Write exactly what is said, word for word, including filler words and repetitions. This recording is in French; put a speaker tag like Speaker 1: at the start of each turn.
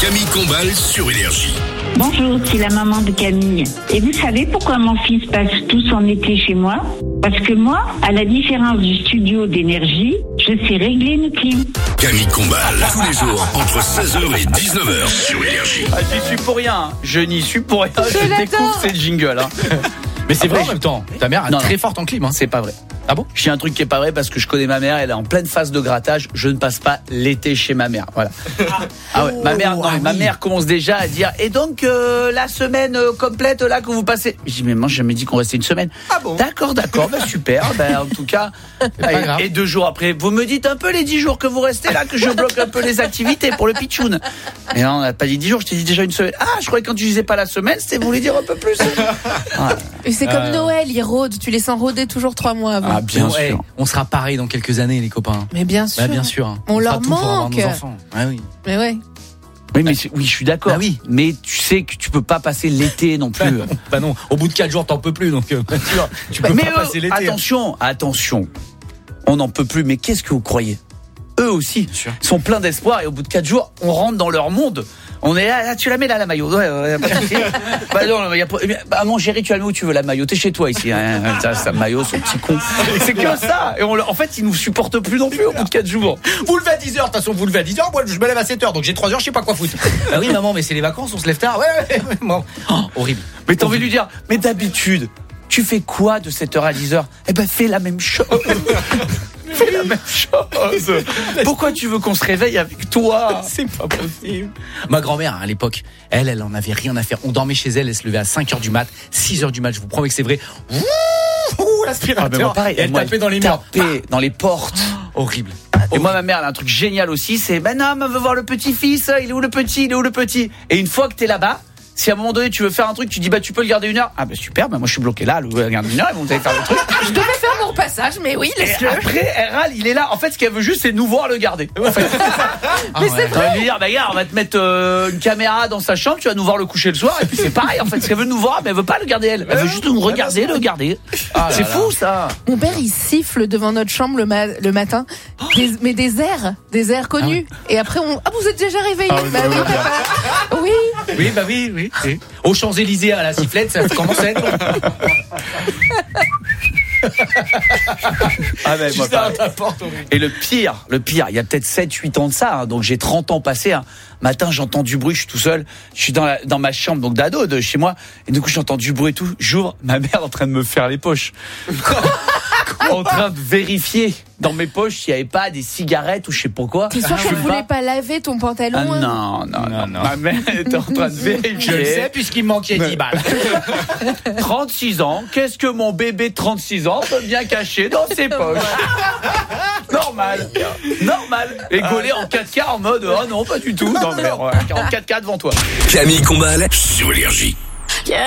Speaker 1: Camille Combal sur Énergie.
Speaker 2: Bonjour, c'est la maman de Camille. Et vous savez pourquoi mon fils passe tous son été chez moi? Parce que moi, à la différence du studio d'Énergie, je sais régler une clim.
Speaker 1: Camille Combal, tous les jours, entre seize heures et dix-neuf heures sur Énergie.
Speaker 3: Ah, j'y suis pour rien, je n'y suis pour rien, je, je découvre ces jingles. Hein.
Speaker 4: Mais c'est vrai en même temps, ta mère est
Speaker 3: non,
Speaker 4: très
Speaker 3: non.
Speaker 4: forte en clim. Hein.
Speaker 3: C'est pas vrai.
Speaker 4: Ah bon?
Speaker 3: J'ai un truc qui est pas vrai parce que je connais ma mère, elle est en pleine phase de grattage, je ne passe pas l'été chez ma mère. Voilà. Ah ouais, ma mère, non,
Speaker 4: ah
Speaker 3: ma
Speaker 4: oui.
Speaker 3: mère commence déjà à dire et donc euh, la semaine euh, complète là que vous passez. Je dis mais moi j'ai jamais dit qu'on restait une semaine.
Speaker 4: Ah bon?
Speaker 3: D'accord, d'accord, bah super. Bah, en tout cas, et, et deux jours après, vous me dites un peu les dix jours que vous restez là, que je bloque un peu les activités pour le pitchoun. Mais non, on n'a pas dit dix jours, je t'ai dit déjà une semaine. Ah, je croyais que quand tu disais pas la semaine, c'était vous voulez dire un peu plus. Ah.
Speaker 5: Et c'est comme
Speaker 4: Euh...
Speaker 5: Noël, ils rôdent, tu les sens rôder toujours trois mois avant.
Speaker 3: Ah bien
Speaker 4: Bon,
Speaker 3: sûr.
Speaker 4: hey, on sera pareil dans quelques années, les copains.
Speaker 5: Mais bien sûr.
Speaker 4: Bah bien sûr. Hein.
Speaker 5: On
Speaker 4: fera
Speaker 5: leur
Speaker 4: tout pour avoir
Speaker 5: manque.
Speaker 4: nos enfants. Ouais, oui.
Speaker 5: Mais ouais.
Speaker 3: Oui, mais c'est- oui, je suis d'accord.
Speaker 4: Bah oui.
Speaker 3: Mais tu sais que tu peux pas passer l'été non plus.
Speaker 4: Bah non, bah non. Au bout de quatre jours, t'en peux plus, donc euh, bien sûr, tu peux
Speaker 3: mais
Speaker 4: pas
Speaker 3: eux,
Speaker 4: passer l'été.
Speaker 3: attention, attention. On n'en peut plus. Mais qu'est-ce que vous croyez? Eux aussi
Speaker 4: Sûr.
Speaker 3: sont pleins d'espoir et au bout de quatre jours, on rentre dans leur monde. On est là, là, tu la mets là la maillot. Ouais, ouais, pas de souci. Bah non, y a pas. Eh bien, bah mon chéri, tu la mets où tu veux la maillot. T'es chez toi ici. Hein. Ça, ça maillot, son petit con. C'est que ça. Et on, en fait, ils nous supportent plus non plus au bout de quatre jours.
Speaker 4: Vous levez à dix heures, de toute façon, vous levez à dix heures. Moi, je me lève à sept heures, donc j'ai trois heures, je sais pas quoi foutre. Bah oui, maman, mais c'est les vacances, on se lève tard. Ouais, ouais, ouais. Bon. Oh, horrible.
Speaker 3: Mais t'as envie de lui dire, mais d'habitude, tu fais quoi de sept heures à dix heures? Eh ben, fais la même chose. Fais la même chose. Pourquoi tu veux qu'on se réveille avec toi?
Speaker 4: C'est pas possible. Ma grand-mère, à l'époque, elle, elle en avait rien à faire. On dormait chez elle, elle se levait à cinq heures du mat, six heures du mat, je vous promets que c'est vrai. Ouh, ouh, l'aspirateur.
Speaker 3: Ah ben moi, pareil,
Speaker 4: Et elle
Speaker 3: moi,
Speaker 4: tapait dans les
Speaker 3: elle
Speaker 4: murs.
Speaker 3: tapait dans les portes.
Speaker 4: Horrible.
Speaker 3: Et moi, ma mère, elle a un truc génial aussi, c'est, ben non, on veut voir le petit-fils, il est où le petit, il est où le petit? Et une fois que t'es là-bas, si à un moment donné tu veux faire un truc, tu dis bah tu peux le garder une heure. Ah bah super, bah moi je suis bloqué là, le garde une heure, et vous allez faire le truc.
Speaker 5: Je devais faire mon repassage, mais oui,
Speaker 3: Et
Speaker 5: laisse-le.
Speaker 3: après, elle râle, il est là. En fait, ce qu'elle veut juste, c'est nous voir le garder. En fait.
Speaker 4: Mais c'est
Speaker 3: On va lui dire, bah gars, on va te mettre euh, une caméra dans sa chambre, tu vas nous voir le coucher le soir, et puis c'est pareil. En fait, ce qu'elle veut nous voir, mais elle veut pas le garder elle. Elle veut juste nous regarder, le garder.
Speaker 4: Ah là
Speaker 3: C'est
Speaker 4: là.
Speaker 3: fou ça.
Speaker 5: Mon père, il siffle devant notre chambre le, ma- le matin, des- mais des airs, des airs connus. Et après, on. Ah, vous êtes déjà réveillé?
Speaker 4: Ah oui,
Speaker 5: Bah oui, papa. Oui.
Speaker 4: Oui, bah oui, oui. oui. Aux Champs-Élysées à la sifflette, ça commence à être long.
Speaker 3: Ah ben, moi,
Speaker 4: Juste
Speaker 3: pareil.
Speaker 4: à ta porte, horrible.
Speaker 3: Et le pire, le pire, il y a peut-être sept huit ans de ça, hein, donc j'ai trente ans passés. Hein. Matin, j'entends du bruit, je suis tout seul, je suis dans, la, dans ma chambre, donc d'ado, de chez moi, et du coup, j'entends du bruit et tout. J'ouvre, ma mère en train de me faire les poches. En train de vérifier dans mes poches s'il n'y avait pas des cigarettes ou je sais pas quoi.
Speaker 5: T'es sûr
Speaker 3: Je
Speaker 5: qu'elle
Speaker 3: sais
Speaker 5: voulait
Speaker 3: pas.
Speaker 5: pas laver ton pantalon?
Speaker 3: Ah
Speaker 5: hein
Speaker 3: non, non, non,
Speaker 4: Non, non.
Speaker 3: Ma mère était en train de vérifier.
Speaker 4: Je le sais, puisqu'il me manquait dix balles.
Speaker 3: trente-six ans, qu'est-ce que mon bébé de trente-six ans peut bien cacher dans ses poches? Normal, normal. Et gaulé en quatre K en mode, oh non, pas du tout. Non, mais en quatre K devant toi.
Speaker 1: Camille Combal sur Énergie.